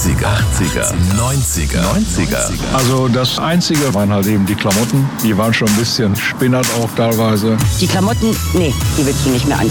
80er, 90er. Also das Einzige waren halt eben die Klamotten. Die waren schon ein bisschen spinnert auch teilweise. Die Klamotten, nee, die willst du nicht mehr an.